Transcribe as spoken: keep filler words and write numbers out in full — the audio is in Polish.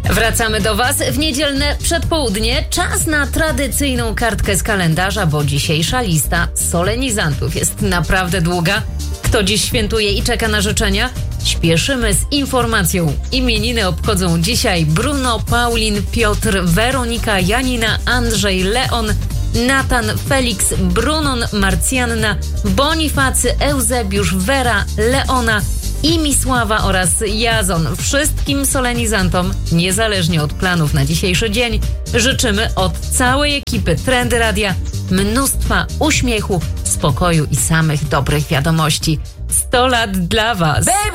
Wracamy do Was w niedzielne przedpołudnie. Czas na tradycyjną kartkę z kalendarza, bo dzisiejsza lista solenizantów jest naprawdę długa. Kto dziś świętuje i czeka na życzenia? Śpieszymy z informacją. Imieniny obchodzą dzisiaj Bruno, Paulin, Piotr, Weronika, Janina, Andrzej, Leon, Natan, Felix, Brunon, Marcjanna, Bonifacy, Eusebiusz, Wera, Leona, Imisława oraz Jazon. Wszystkim solenizantom, niezależnie od planów na dzisiejszy dzień, życzymy od całej ekipy Trendy Radia mnóstwa uśmiechu, spokoju i samych dobrych wiadomości. sto lat dla Was! Baby!